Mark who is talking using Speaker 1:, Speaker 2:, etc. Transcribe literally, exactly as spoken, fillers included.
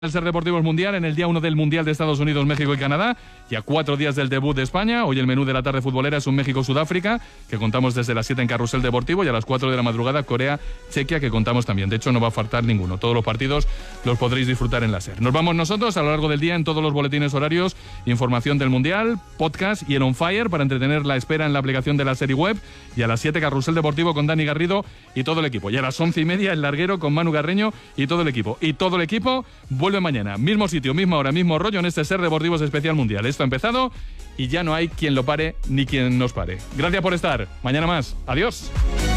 Speaker 1: El Ser Deportivos Mundial en el día uno del Mundial de Estados Unidos, México y Canadá, y a cuatro días del debut de España. Hoy el menú de la tarde futbolera es un México-Sudáfrica, que contamos desde las siete en Carrusel Deportivo, y a las cuatro de la madrugada Corea-Chequia, que contamos también. De hecho, no va a faltar ninguno. Todos los partidos los podréis disfrutar en la Ser. Nos vamos nosotros a lo largo del día en todos los boletines horarios, información del Mundial, podcast y el On Fire para entretener la espera en la aplicación de la Serie Web, y a las siete Carrusel Deportivo con Dani Garrido y todo el equipo. Y a las once y media el Larguero con Manu Garreño y todo el equipo. Y todo el equipo vuelve mañana. Mismo sitio, misma hora, mismo rollo en este Ser Deportivos Especial Mundial. Esto ha empezado y ya no hay quien lo pare ni quien nos pare. Gracias por estar. Mañana más. Adiós.